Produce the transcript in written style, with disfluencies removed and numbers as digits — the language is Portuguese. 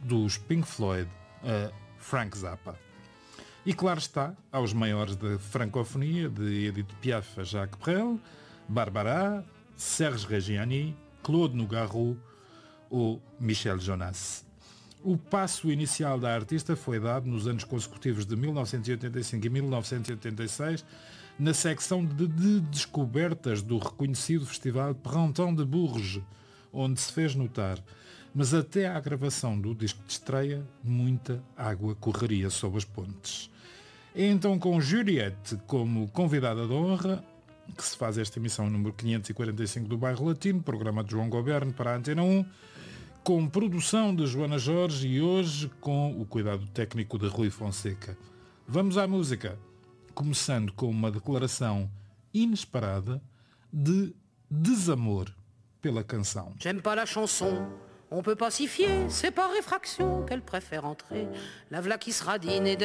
dos Pink Floyd a Frank Zappa. E claro está, aos maiores da francofonia, de Edith Piaf a Jacques Brel, Barbara, Serge Reggiani, Claude Nougaro ou Michel Jonas. O passo inicial da artista foi dado nos anos consecutivos de 1985 e 1986 na secção de descobertas do reconhecido festival Printemps de Bourges, onde se fez notar. Mas até à gravação do disco de estreia, muita água correria sob as pontes. É então com Juliette como convidada de honra que se faz esta emissão número 545 do Bairro Latino, programa de João Goberno para a Antena 1, com produção de Joana Jorge e hoje com o cuidado técnico de Rui Fonseca. Vamos à música, começando com uma declaração inesperada de desamor pela canção. J'aime pas la chanson, on peut pas s'y fier, c'est par réfraction qu'elle préfère entrer. La v'là qui se radine et